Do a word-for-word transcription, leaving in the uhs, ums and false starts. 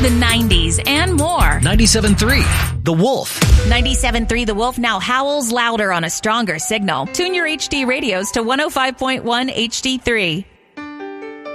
the nineties, and more. ninety-seven point three, The Wolf. ninety-seven point three The Wolf now howls louder on a stronger signal. Tune your H D radios to one oh five point one H D three.